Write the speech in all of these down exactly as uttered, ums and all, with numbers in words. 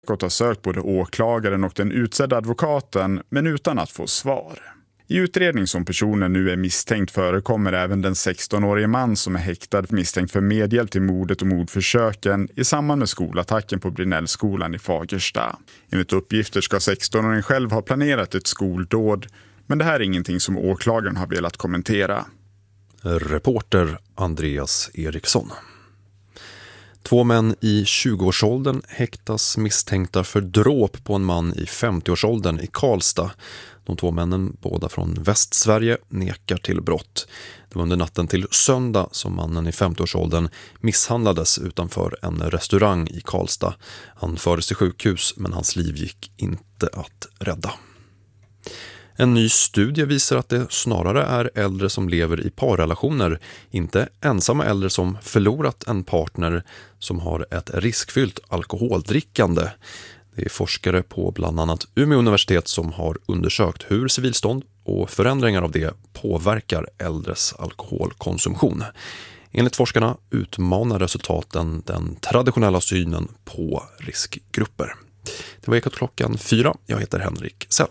Ekot har sökt både åklagaren och den utsedda advokaten, men utan att få svar. I utredning som personen nu är misstänkt förekommer även den sexton-årige man som är häktad misstänkt för medhjälp till mordet och mordförsöken i samband med skolattacken på Brinellskolan i Fagersta. Enligt uppgifter ska sexton-åringen själv ha planerat ett skoldåd, men det här är ingenting som åklagaren har velat kommentera. Reporter Andreas Eriksson. Två män i tjugoårsåldern häktas misstänkta för dråp på en man i femtioårsåldern i Karlstad. De två männen, båda från Västsverige, nekar till brott. Det var under natten till söndag som mannen i femtioårsåldern misshandlades utanför en restaurang i Karlstad. Han fördes till sjukhus, men hans liv gick inte att rädda. En ny studie visar att det snarare är äldre som lever i parrelationer, inte ensamma äldre som förlorat en partner, som har ett riskfyllt alkoholdrickande. Det är forskare på bland annat Umeå universitet som har undersökt hur civilstånd och förändringar av det påverkar äldres alkoholkonsumtion. Enligt forskarna utmanar resultaten den traditionella synen på riskgrupper. Det var Ekot klockan fyra. Jag heter Henrik Sell.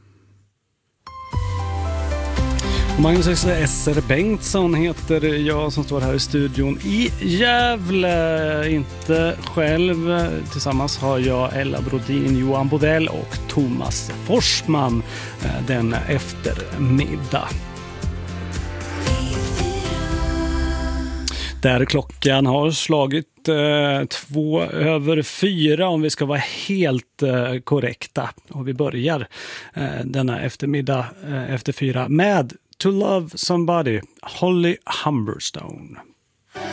Magnus S R Bengtsson heter jag som står här i studion i Gävle. Inte själv. Tillsammans har jag Ella Brodin, Johan Bodell och Thomas Forsman den eftermiddag. Där klockan har slagit eh, två över fyra om vi ska vara helt eh, korrekta. Och vi börjar eh, denna eftermiddag eh, efter fyra med To Love Somebody, Holly Humberstone.